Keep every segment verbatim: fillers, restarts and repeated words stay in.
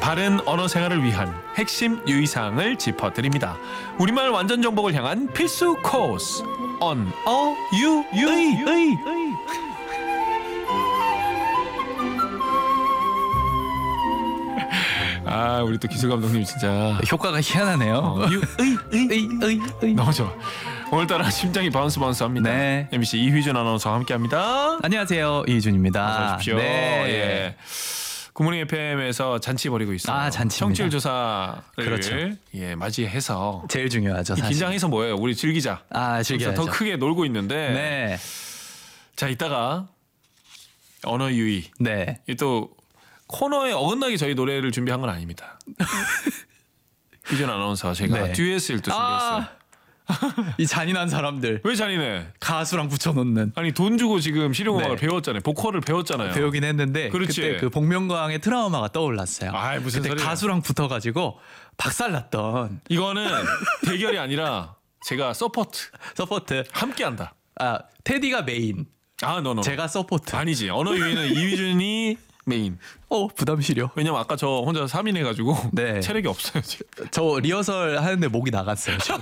바른 언어 생활을 위한 핵심 유의사항을 짚어드립니다. 우리말 완전 정복을 향한 필수 코스 언어 유의. 아, 우리 또 기술 감독님 진짜 효과가 희한하네요. 어, 유의 의, 의, 의. 너무 좋아. 오늘따라 심장이 바운스 바운스합니다. 네. 엠비씨 이휘준 아나운서와 함께합니다. 안녕하세요, 이희준입니다. 어서 오십시오. 네. 예. 굿모닝 에프엠에서 잔치 벌이고 있어요. 아, 잔치입니다. 청취율 조사를 그렇죠. 예, 맞이해서 제일 중요하죠. 이 사실. 긴장해서 뭐예요? 우리 즐기자. 아, 즐겨야죠. 더 크게 놀고 있는데. 네, 자, 이따가 언어 유의. 네. 이 또 코너에 어긋나게 저희 노래를 준비한 건 아닙니다. 휘준 아나운서와 제가 네. 듀엣을 또 준비했어요. 아, 이 잔인한 사람들 왜 잔인해? 가수랑 붙여놓는. 아니 돈 주고 지금 실용음악을 네. 배웠잖아요. 보컬을 배웠잖아요. 배우긴 했는데 그렇지. 그때 그 복면가왕의 트라우마가 떠올랐어요. 아이, 무슨 그때 소리야. 가수랑 붙어가지고 박살났던 이거는 대결이 아니라 제가 서포트 서포트. 함께한다. 아, 테디가 메인, 아, 너너. 제가 서포트. 아니지. 언어 유희는 이휘준이 메인. 어, 부담 시려. 왜냐면 아까 저 혼자 삼 인 해가지고 네. 체력이 없어요 지금. 저 리허설 하는데 목이 나갔어요. 지금.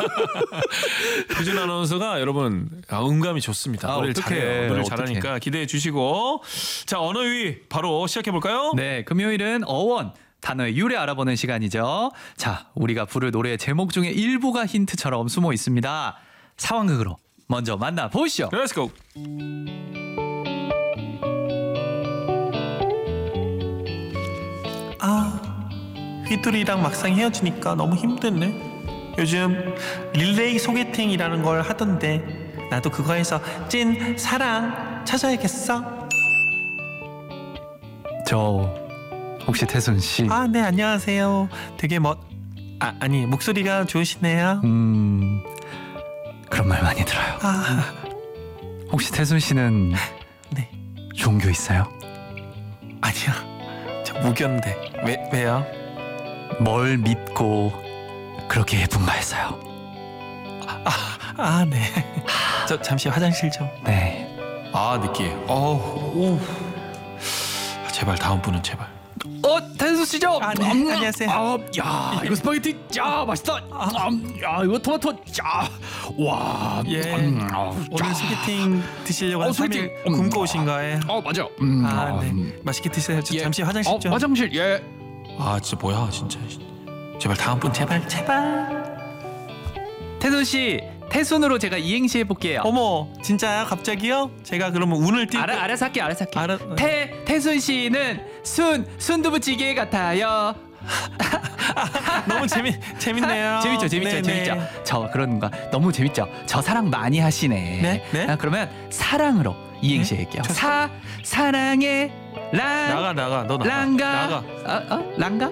휘준 아나운서가 여러분 아, 음감이 좋습니다. 아, 노래를 어떡해. 잘해요. 노래 어떡해. 잘하니까 기대해 주시고. 자, 언어 유희 바로 시작해 볼까요? 네, 금요일은 어원 단어의 유래 알아보는 시간이죠. 자, 우리가 부를 노래의 제목 중에 일부가 힌트처럼 숨어 있습니다. 상황극으로 먼저 만나보시죠. Let's go. 아, 휘뚜리랑 막상 헤어지니까 너무 힘드네. 요즘 릴레이 소개팅이라는 걸 하던데 나도 그거 해서 찐 사랑 찾아야겠어. 저 혹시 태순 씨? 아, 네, 안녕하세요. 되게 멋... 아, 아니, 목소리가 좋으시네요. 음, 그런 말 많이 들어요. 아, 혹시 태순 씨는 네. 종교 있어요? 아니야. 저 무견데. 왜, 왜요? 뭘 믿고 그렇게 예쁜가 해서요. 아, 네. 저 잠시 화장실 좀. 네. 아, 느끼해. 어우, 오. 아, 제발 다음 분은 제발. 어, 태순 씨죠? 아, 네. 음, 안녕하세요. 아, 야, 이거 스파게티, 야, 맛있다. 음, 야, 이거 토마토, 야, 와, 예. 음, 아우, 오늘 자. 소개팅 드시려고 어, 한 소개팅. 삼 일 음. 굶고 오신 거예요? 어, 맞아. 음, 아, 네. 음. 맛있게 드세요. 저 예. 잠시 화장실 어, 좀. 화장실, 예. 아, 진짜 뭐야, 진짜. 제발 다음 분 제발 제발. 태순 씨, 태순으로 제가 이행시 해볼게요. 어머, 진짜요? 갑자기요? 제가 그러면 운을 띄고. 알아, 알아서 할게, 알아서 할게. 알아. 태, 태순 씨는 순, 순두부찌개 같아요. 너무 재미 재밌네요. 재밌죠, 재밌죠, 네네. 재밌죠. 저 그런 거 너무 재밌죠. 저 사랑 많이 하시네. 네, 네. 아, 그러면 사랑으로 이행시 네? 할게요. 저 사, 사랑해, 랑, 나가 나가 너 나가. 랑가, 나가. 어, 어, 랑가?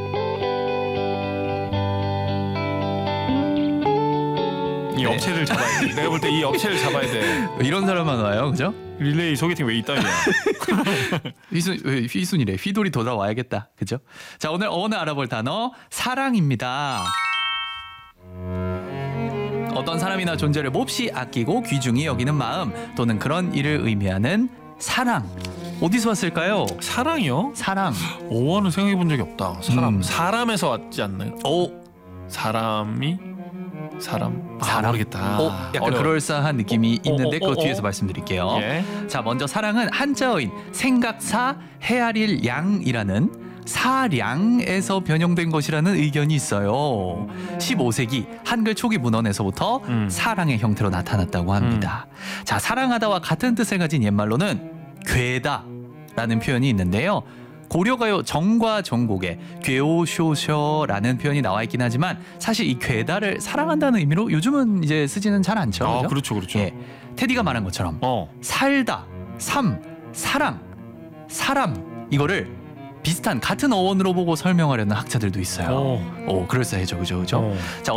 이 네. 업체를 잡아야 돼. 내가 볼 때 이 업체를 잡아야 돼. 이런 사람만 와요, 그죠? 릴레이 소개팅 왜 이따위야? 휘순, 왜 휘순이래. 휘돌이 돌아와야겠다. 그죠? 자, 오늘 오늘 알아볼 단어 사랑입니다. 어떤 사람이나 존재를 몹시 아끼고 귀중히 여기는 마음 또는 그런 일을 의미하는 사랑. 어디서 왔을까요? 사랑이요? 사랑. 오원은 생각해 본 적이 없다. 사람 음. 사람에서 왔지 않나요? 오, 사람이 사람 아, 사람. 모르겠다. 오, 약간 어려워. 그럴싸한 느낌이 어, 어, 있는데 어, 그거 어, 뒤에서 어. 말씀드릴게요. 예. 자, 먼저 사랑은 한자어인 생각사 헤아릴 양이라는 사량에서 변형된 것이라는 의견이 있어요. 십오 세기 한글 초기 문헌에서부터 음. 사랑의 형태로 나타났다고 합니다. 자, 사랑하다와 같은 뜻을 가진 옛말로는 괴다라는 표현이 있는데요. 고려가요 정과 정곡에 괴오쇼셔라는 표현이 나와 있긴 하지만 사실 이 괴다를 사랑한다는 의미로 요즘은 이제 쓰지는 잘 않죠. 아, 그죠? 그렇죠, 그렇죠. 예, 테디가 말한 것처럼 어. 살다, 삶, 사랑, 사람 이거를 비슷한 같은 어원으로 보고 설명하려는 학자들도 있어요. 어. 오, 그럴싸해죠, 그죠, 그죠? 어. 자,